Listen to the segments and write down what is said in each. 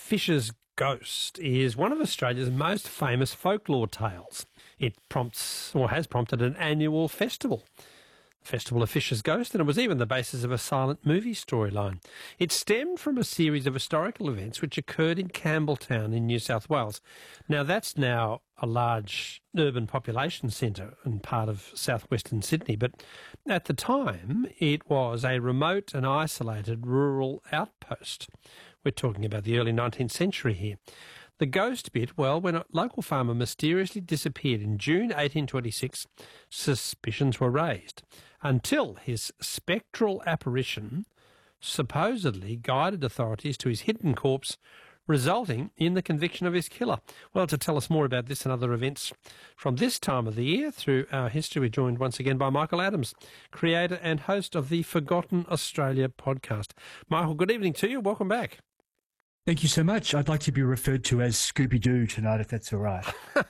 Fisher's Ghost is one of Australia's most famous folklore tales. It prompts, or has prompted, an annual festival, the Festival of Fisher's Ghost, and it was even the basis of a silent movie storyline. It stemmed from a series of historical events which occurred in Campbelltown in New South Wales. Now, that's now a large urban population centre and part of southwestern Sydney, but at the time it was a remote and isolated rural outpost. We're talking about the early 19th century here. The ghost bit, well, when a local farmer mysteriously disappeared in June 1826, suspicions were raised until his spectral apparition supposedly guided authorities to his hidden corpse, resulting in the conviction of his killer. Well, to tell us more about this and other events from this time of the year through our history, we're joined once again by Michael Adams, creator and host of the Forgotten Australia podcast. Michael, good evening to you. Welcome back. Thank you so much. I'd like to be referred to as Scooby-Doo tonight, if that's all right.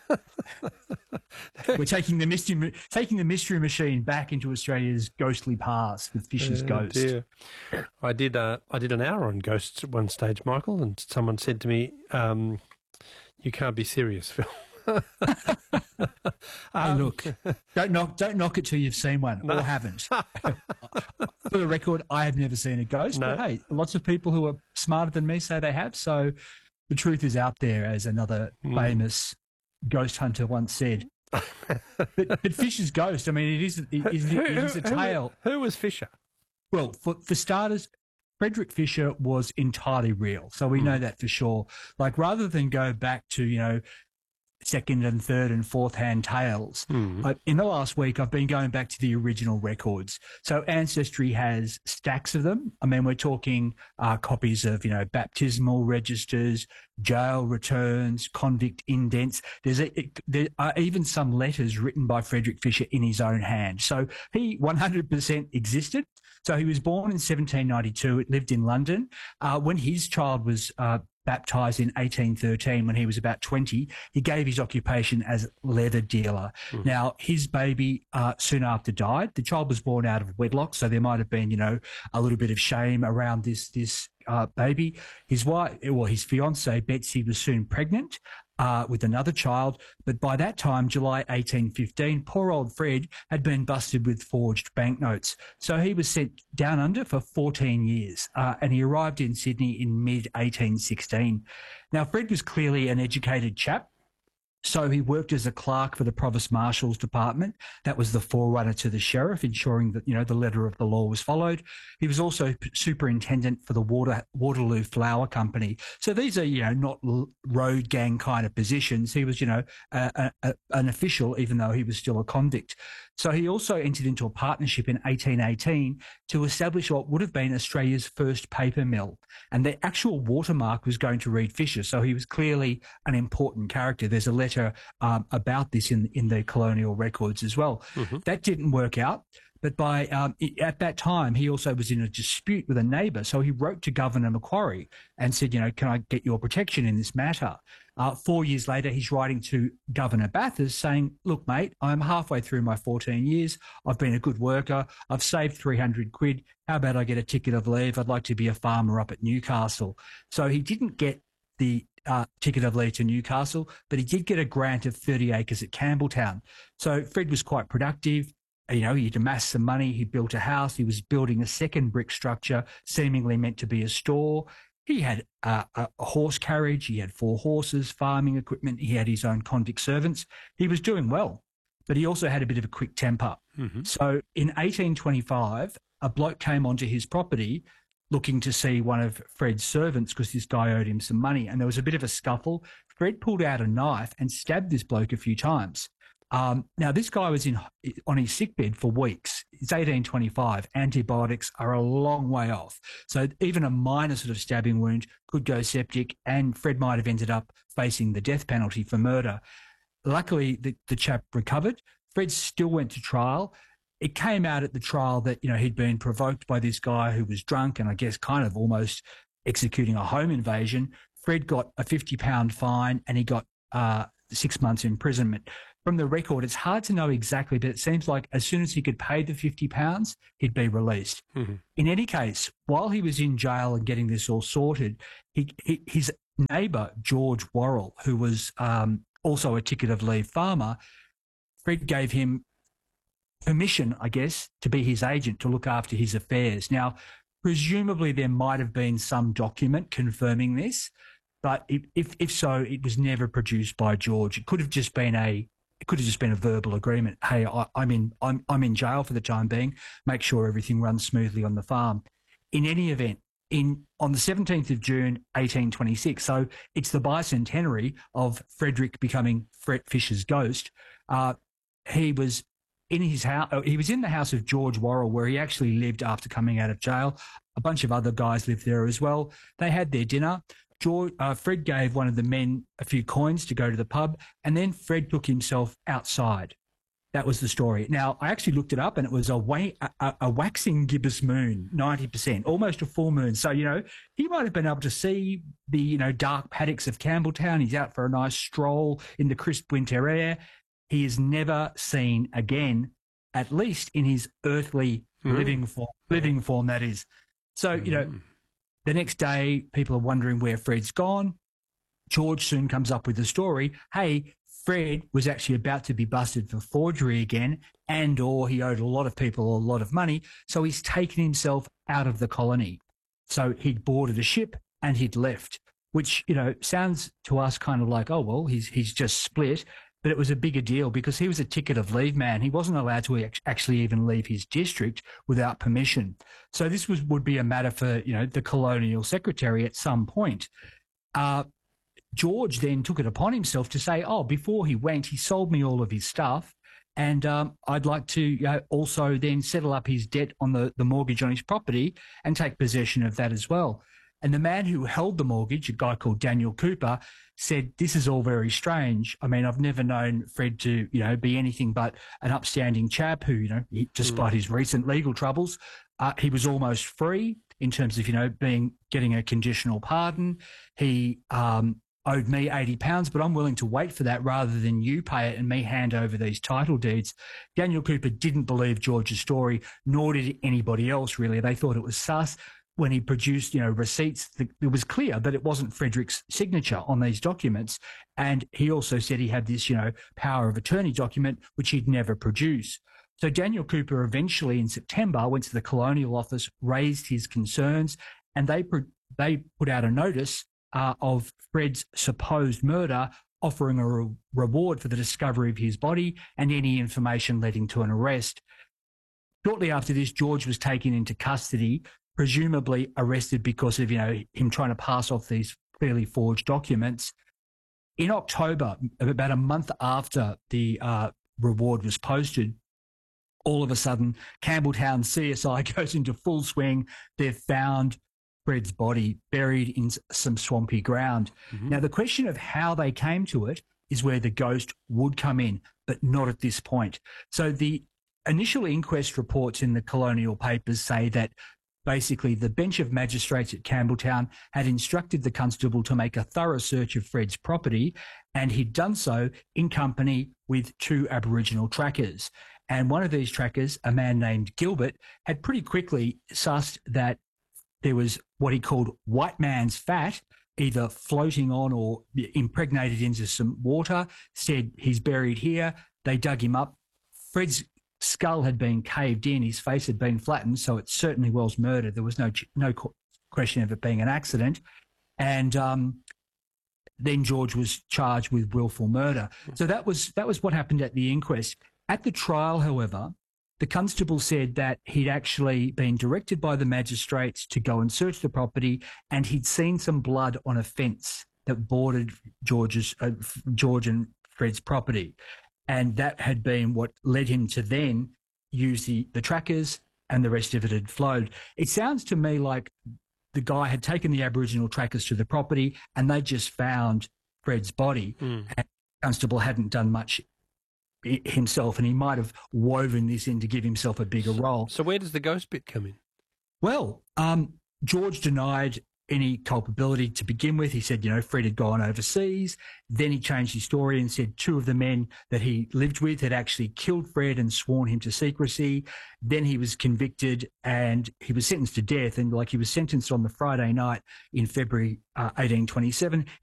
We're taking the mystery machine back into Australia's ghostly past with Fisher's Ghost. Dear. I did an hour on ghosts at one stage, Michael, and someone said to me, "You can't be serious, Phil." Hey, look, don't knock it till you've seen one or haven't. For the record, I have never seen a ghost, but hey, lots of people who are smarter than me say they have. So the truth is out there, as another famous ghost hunter once said. But Fisher's Ghost, I mean, it is a tale. Who was Fisher? Well, for starters, Frederick Fisher was entirely real. So we know that for sure. Like, rather than go back to, second and third and fourth hand tales. In the last week, I've been going back to the original records. So Ancestry has stacks of them. I mean, we're talking copies of, baptismal registers, jail returns, convict indents. There are even some letters written by Frederick Fisher in his own hand. So he 100% existed. So he was born in 1792. Lived in London. When his child was baptised in 1813, when he was about 20, he gave his occupation as leather dealer. Now, his baby soon after died. The child was born out of wedlock, so there might have been, a little bit of shame around this baby. His wife, his fiancée, Betsy, was soon pregnant with another child, but by that time, July 1815, poor old Fred had been busted with forged banknotes. So he was sent down under for 14 years, and he arrived in Sydney in mid-1816. Now, Fred was clearly an educated chap. So he worked as a clerk for the Provost Marshal's Department. That was the forerunner to the sheriff, ensuring that, the letter of the law was followed. He was also superintendent for the Waterloo Flour Company. So these are, not road gang kind of positions. He was, an official, even though he was still a convict. So he also entered into a partnership in 1818 to establish what would have been Australia's first paper mill. And the actual watermark was going to read Fisher. So he was clearly an important character. There's a letter about this in the colonial records as well. That didn't work out. But at that time, he also was in a dispute with a neighbour. So he wrote to Governor Macquarie and said, can I get your protection in this matter? 4 years later, he's writing to Governor Bathurst saying, look, mate, I'm halfway through my 14 years. I've been a good worker. I've saved 300 quid. How about I get a ticket of leave? I'd like to be a farmer up at Newcastle. So he didn't get the ticket of leave to Newcastle, but he did get a grant of 30 acres at Campbelltown. So Fred was quite productive. He'd amassed some money. He built a house. He was building a second brick structure, seemingly meant to be a store. He had a horse carriage. He had 4 horses, farming equipment. He had his own convict servants. He was doing well, but he also had a bit of a quick temper. So in 1825, a bloke came onto his property looking to see one of Fred's servants because this guy owed him some money, and there was a bit of a scuffle. Fred pulled out a knife and stabbed this bloke a few times. Now, this guy was on his sickbed for weeks. It's 1825. Antibiotics are a long way off. So even a minor sort of stabbing wound could go septic, and Fred might have ended up facing the death penalty for murder. Luckily, the chap recovered. Fred still went to trial. It came out at the trial that, he'd been provoked by this guy who was drunk and I guess kind of almost executing a home invasion. Fred got a £50 fine and he got 6 months imprisonment. From the record, it's hard to know exactly, but it seems like as soon as he could pay the £50, he'd be released. In any case, while he was in jail and getting this all sorted, his neighbour, George Worrell, who was also a ticket of leave farmer, Fred gave him permission, I guess, to be his agent to look after his affairs. Now, presumably there might have been some document confirming this, but if so, it was never produced by George. It could have just been a verbal agreement. Hey, I'm in jail for the time being. Make sure everything runs smoothly on the farm. In any event, on the 17th of June, 1826, so it's the bicentenary of Frederick becoming Fred Fisher's ghost. He was in his house. He was in the house of George Worrell, where he actually lived after coming out of jail. A bunch of other guys lived there as well. They had their dinner. Fred gave one of the men a few coins to go to the pub, and then Fred took himself outside. That was the story. Now, I actually looked it up, and it was a waxing gibbous moon, 90%, almost a full moon. So, he might have been able to see the, dark paddocks of Campbelltown. He's out for a nice stroll in the crisp winter air. He is never seen again, at least in his earthly living form, that is. So, the next day, people are wondering where Fred's gone. George soon comes up with the story. Hey, Fred was actually about to be busted for forgery again, or he owed a lot of people a lot of money. So he's taken himself out of the colony. So he'd boarded a ship and he'd left, which, sounds to us kind of like, oh, well, he's just split. But it was a bigger deal because he was a ticket of leave man. He wasn't allowed to actually even leave his district without permission. So this would be a matter for, the colonial secretary at some point. George then took it upon himself to say, before he went, he sold me all of his stuff. And I'd like to also then settle up his debt on the mortgage on his property and take possession of that as well. And the man who held the mortgage, a guy called Daniel Cooper, said, this is all very strange. I mean, I've never known Fred to, be anything but an upstanding chap who, despite his recent legal troubles, he was almost free in terms of, getting a conditional pardon. He owed me £80, but I'm willing to wait for that rather than you pay it and me hand over these title deeds. Daniel Cooper didn't believe George's story, nor did anybody else, really. They thought it was sus. When he produced, receipts, it was clear that it wasn't Frederick's signature on these documents. And he also said he had this, power of attorney document, which he'd never produce. So Daniel Cooper eventually in September went to the Colonial Office, raised his concerns, and they put out a notice of Fred's supposed murder, offering a reward for the discovery of his body and any information leading to an arrest. Shortly after this, George was taken into custody, presumably arrested because of, him trying to pass off these clearly forged documents. In October, about a month after the reward was posted, all of a sudden, Campbelltown CSI goes into full swing. They've found Fred's body buried in some swampy ground. Mm-hmm. Now, the question of how they came to it is where the ghost would come in, but not at this point. So the initial inquest reports in the colonial papers say that basically, the bench of magistrates at Campbelltown had instructed the constable to make a thorough search of Fred's property, and he'd done so in company with two Aboriginal trackers. And one of these trackers, a man named Gilbert, had pretty quickly sussed that there was what he called white man's fat, either floating on or impregnated into some water, said he's buried here. They dug him up. Fred's skull had been caved in, his face had been flattened, so it certainly was murder. There was no question of it being an accident. And then George was charged with willful murder. So that was what happened at the inquest. At the trial, however, the constable said that he'd actually been directed by the magistrates to go and search the property, and he'd seen some blood on a fence that bordered George and Fred's property. And that had been what led him to then use the trackers, and the rest of it had flowed. It sounds to me like the guy had taken the Aboriginal trackers to the property and they just found Fred's body. And the constable hadn't done much himself, and he might have woven this in to give himself a bigger role. So where does the ghost bit come in? Well, George denied any culpability to begin with. He said, Fred had gone overseas. Then he changed his story and said two of the men that he lived with had actually killed Fred and sworn him to secrecy. Then he was convicted and he was sentenced to death. And he was sentenced on the Friday night in February 1827.